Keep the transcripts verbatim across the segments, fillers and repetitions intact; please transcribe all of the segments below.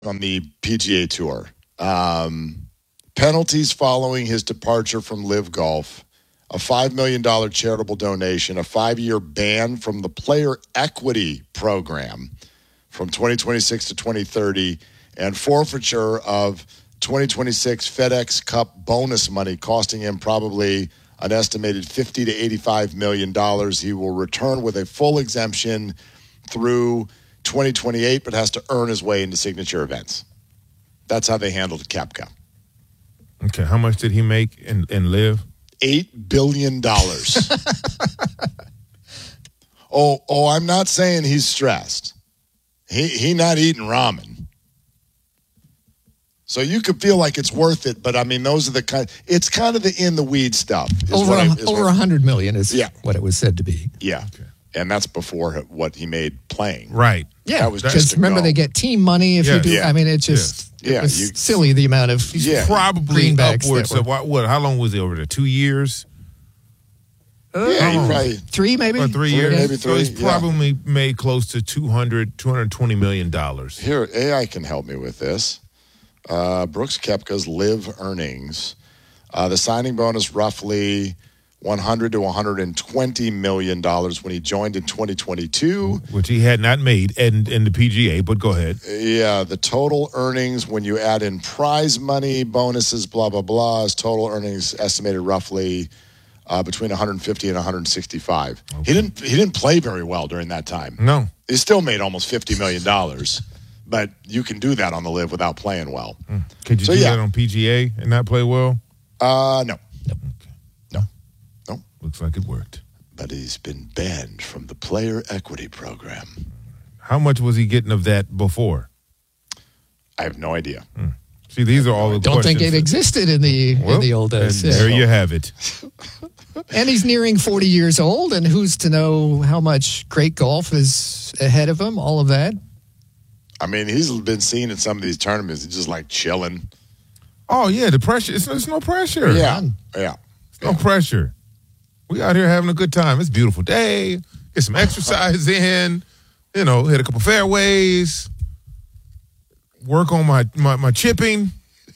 on the P G A Tour. Um, penalties following his departure from Live Golf, a five million dollars charitable donation, a five-year ban from the Player Equity Program from twenty twenty-six to twenty thirty, and forfeiture of twenty twenty-six FedEx Cup bonus money, costing him probably an estimated fifty to eighty-five million dollars. He will return with a full exemption through twenty twenty-eight, but has to earn his way into signature events. That's how they handled Koepka. Okay, how much did he make in, in Live? Eight billion dollars. oh, oh, I'm not saying he's stressed. He he not eating ramen. So you could feel like it's worth it, but I mean, those are the kind. It's kind of the in the weed stuff. Over I, a, over a hundred million is yeah. what it was said to be. Yeah, okay. And that's before what he made playing. Right. Yeah, that was because remember go. they get team money if yeah. you do. Yeah. I mean, it just yeah. it was you, silly the amount of yeah. probably upwards were, of what, what? How long was he over there? Two years. Uh, yeah, oh. probably three maybe or three three, years. maybe three. So he's yeah. probably made close to two hundred, two hundred twenty million dollars. Here, A I can help me with this. Uh, Brooks Koepka's Live earnings, uh, the signing bonus roughly one hundred to one hundred twenty million dollars when he joined in twenty twenty-two, which he had not made in in the P G A. But go ahead. Yeah, the total earnings when you add in prize money, bonuses, blah blah blah, his total earnings estimated roughly uh, between one hundred fifty and one hundred sixty-five. Okay. He didn't he didn't play very well during that time. No, he still made almost fifty million dollars. But you can do that on the Live without playing well. Mm. Could you so, do yeah. that on P G A and not play well? Uh, no. Okay. No. No. Looks like it worked. But he's been banned from the Player Equity Program. How much was he getting of that before? I have no idea. Mm. See, these are all the Don't think it that, existed in the well, in the old days. And yeah. There you have it. And he's nearing forty years old, and who's to know how much great golf is ahead of him, all of that. I mean, he's been seen in some of these tournaments. He's just like chilling. Oh, yeah, the pressure. It's, it's no pressure. Yeah, yeah. It's no pressure. We out here having a good time. It's a beautiful day. Get some exercise in. You know, hit a couple fairways. Work on my, my, my chipping.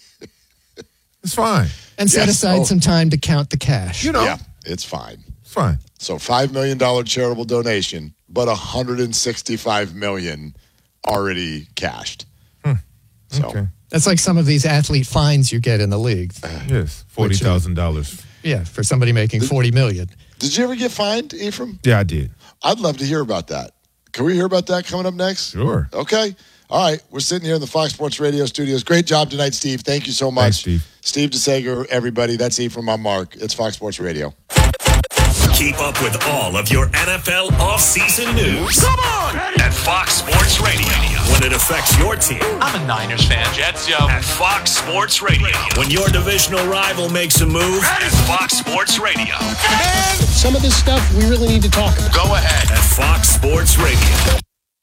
It's fine. And set yes. aside oh. some time to count the cash. You know. Yeah, it's fine. It's fine. So five million dollars charitable donation, but one hundred sixty-five million dollars already cashed. Hmm. So okay. That's like some of these athlete fines you get in the league. Uh, yes, forty thousand dollars. Yeah, for somebody making forty million dollars. Did you ever get fined, Ephraim? Yeah, I did. I'd love to hear about that. Can we hear about that coming up next? Sure. Okay. All right. We're sitting here in the Fox Sports Radio studios. Great job tonight, Steve. Thank you so much. Thanks, Steve. Steve DeSager, everybody. That's Ephraim. I'm Mark. It's Fox Sports Radio. Keep up with all of your N F L offseason news. Come on! At Fox Sports Radio. When it affects your team. I'm a Niners fan. Jets, yo. At Fox Sports Radio. When your divisional rival makes a move. At Fox Sports Radio. And some of this stuff we really need to talk about. Go ahead. At Fox Sports Radio.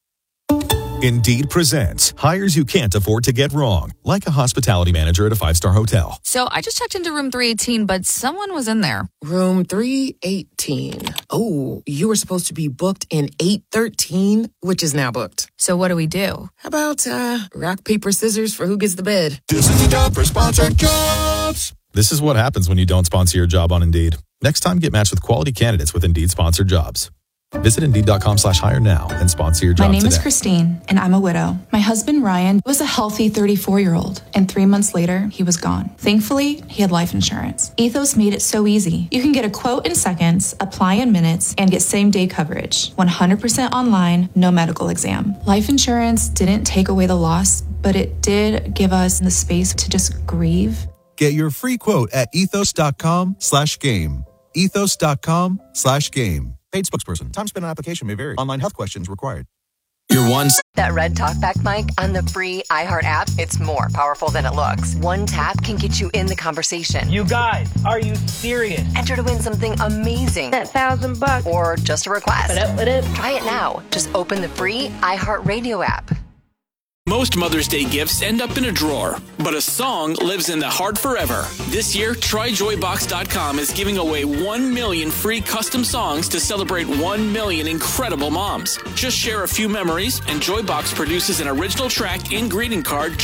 Indeed presents hires you can't afford to get wrong, like a hospitality manager at a five-star hotel. So I just checked into room three eighteen, but someone was in there. Room three eighteen. Oh, you were supposed to be booked in eight thirteen, which is now booked. So what do we do? How about uh, rock, paper, scissors for who gets the bed? This is the job for sponsored jobs. This is what happens when you don't sponsor your job on Indeed. Next time, get matched with quality candidates with Indeed sponsored jobs. Visit Indeed.com slash hire now and sponsor your job My name today. is Christine, and I'm a widow. My husband, Ryan, was a healthy thirty-four-year-old, and three months later, he was gone. Thankfully, he had life insurance. Ethos made it so easy. You can get a quote in seconds, apply in minutes, and get same-day coverage. one hundred percent online, no medical exam. Life insurance didn't take away the loss, but it did give us the space to just grieve. Get your free quote at ethos.com slash game. Ethos.com slash game. Paid spokesperson. Time spent on application may vary. Online health questions required. Your one. That red talkback mic on the free iHeart app, it's more powerful than it looks. One tap can get you in the conversation. You guys, are you serious? Enter to win something amazing. That thousand bucks. Or just a request. What up, what up? Try it now. Just open the free iHeart Radio app. Most Mother's Day gifts end up in a drawer, but a song lives in the heart forever. This year, try joy box dot com is giving away one million free custom songs to celebrate one million incredible moms. Just share a few memories, and Joybox produces an original track and greeting card